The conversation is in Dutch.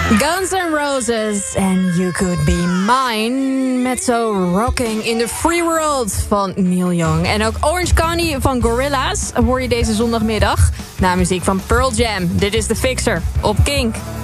Guns N' Roses and You Could Be Mine. Met zo Rocking in the Free World van Neil Young. En ook Orange County van Gorillaz hoor je deze zondagmiddag. Na muziek van Pearl Jam. Dit is The Fixer op Kink.